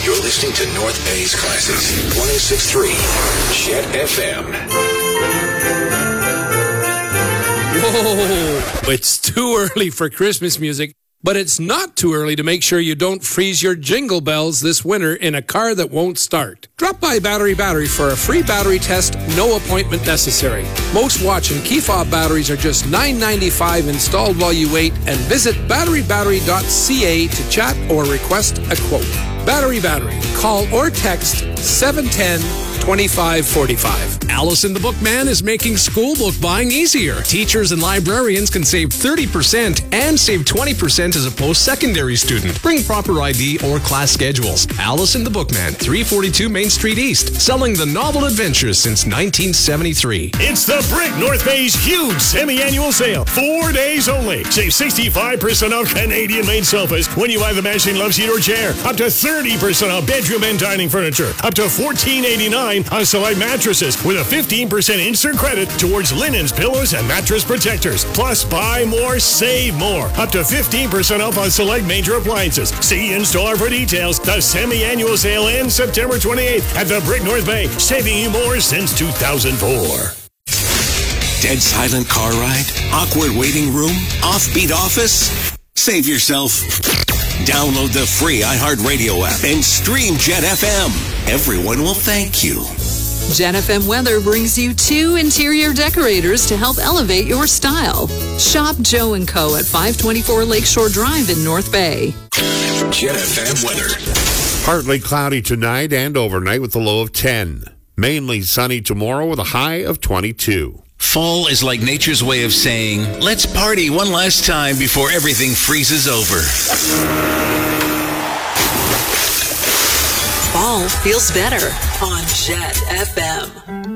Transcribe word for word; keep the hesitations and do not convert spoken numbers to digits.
You're listening to North Bay's Classics, one oh six point three Jet F M. Whoa, it's too early for Christmas music, but it's not too early to make sure you don't freeze your jingle bells this winter in a car that won't start. Drop by Battery Battery for a free battery test, no appointment necessary. Most Watch and key fob batteries are just nine ninety-five installed while you wait, and visit battery battery dot c a to chat or request a quote. Battery Battery. Call or text seven one zero, two five four five. Allison the Bookman is making school book buying easier. Teachers and librarians can save thirty percent and save twenty percent as a post-secondary student. Bring proper I D or class schedules. Allison the Bookman, three forty-two Main Street East, selling the novel adventures since nineteen seventy-three. It's the Brick North Bay's huge semi-annual sale. Four days only. Save sixty-five percent off Canadian-made sofas when you buy the matching love seat or chair. Up to thirty percent off bedroom and dining furniture. Up to fourteen eighty-nine on select mattresses with a fifteen percent instant credit towards linens, pillows, and mattress protectors. Plus, buy more, save more. Up to fifteen percent off on select major appliances. See in-store for details. The semi-annual sale ends September twenty-eighth at the Brick North Bay, saving you more since two thousand four. Dead silent car ride? Awkward waiting room? Offbeat office? Save yourself. Download the free iHeartRadio app and stream Jet F M. Everyone will thank you. Jet F M Weather brings you two interior decorators to help elevate your style. Shop Joe and Co. at five twenty-four Lakeshore Drive in North Bay. Jet F M weather. Partly cloudy tonight and overnight with a low of ten. Mainly sunny tomorrow with a high of twenty-two. Fall is like nature's way of saying, let's party one last time before everything freezes over. Fall feels better on Jet F M.